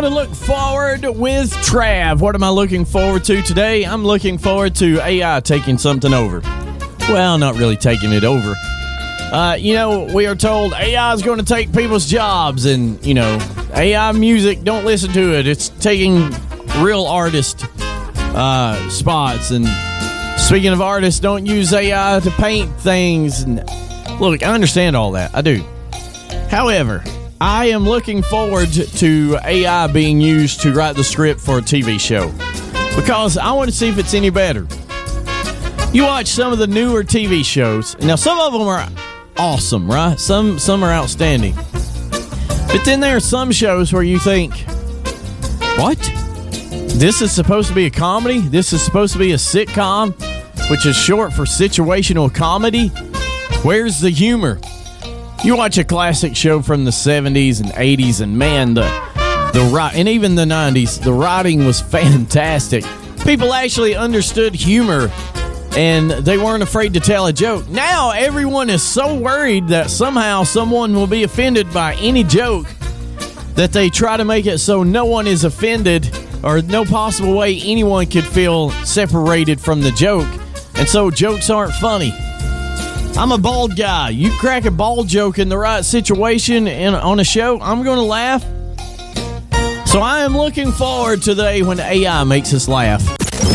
to look forward with Trav. What am I looking forward to today? I'm looking forward to AI taking something over. Well, not really taking it over. We are told AI is going to take people's jobs, and, AI music, don't listen to it. It's taking real artist spots. And speaking of artists, don't use AI to paint things. And look, I understand all that. I do. However, I am looking forward to AI being used to write the script for a TV show, because I want to see if it's any better. You watch some of the newer TV shows. Now, some of them are awesome, right? Some are outstanding. But then there are some shows where you think, what? This is supposed to be a comedy? This is supposed to be a sitcom, which is short for situational comedy? Where's the humor? You watch a classic show from the 70s and 80s, and man, and even the 90s, the writing was fantastic. People actually understood humor, and they weren't afraid to tell a joke. Now, everyone is so worried that somehow someone will be offended by any joke that they try to make it so no one is offended, or no possible way anyone could feel separated from the joke. And so jokes aren't funny. I'm a bald guy. You crack a bald joke in the right situation and on a show, I'm going to laugh. So I am looking forward to the day when AI makes us laugh.